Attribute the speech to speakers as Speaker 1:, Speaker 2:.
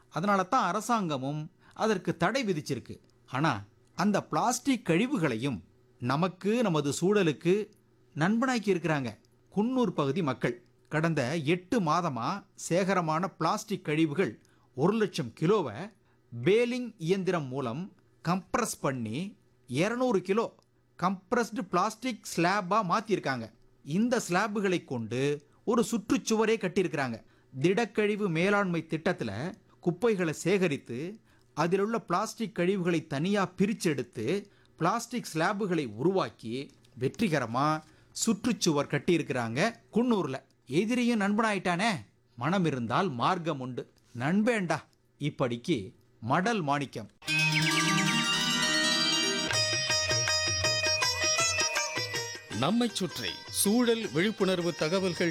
Speaker 1: அதனால தான் அரசாங்கமும் அதற்கு தடை விதிச்சிருக்கு. ஆனா அந்த பிளாஸ்டிக் கழிவுகளையும் நமக்கு நமது சூழலுக்கு நண்பனாக்கி இருக்கிறாங்க குன்னூர் பகுதி மக்கள். கடந்த 8 மாதமா சேகரமான பிளாஸ்டிக் கழிவுகள் 1,00,000 கிலோவை பேலிங் இயந்திரம் மூலம் கம்ப்ரஸ் பண்ணி 200 கிலோ கம்ப்ரஸ்டு பிளாஸ்டிக் ஸ்லாபா மாத்திருக்காங்க. இந்த ஸ்லாபுகளை கொண்டு ஒரு சுற்றுச்சுவரே கட்டியிருக்கிறாங்க. திடக்கழிவு மேலாண்மை திட்டத்தில் குப்பைகளை சேகரித்து அதில் உள்ள பிளாஸ்டிக் கழிவுகளை தனியாக பிரிச்செடுத்து பிளாஸ்டிக் ஸ்லாபுகளை உருவாக்கி வெற்றிகரமாக சுற்றுச்சுவர் கட்டியிருக்கிறாங்க குன்னூரில். எதிரியும் நண்பனாயிட்டானே, மனம் இருந்தால் மார்க்கம் உண்டு. நண்பேண்டா. இப்படிக்கு மடல் மாணிக்கம்.
Speaker 2: நம்மைச் சுற்றி சூழல் விழிப்புணர்வு தகவல்கள்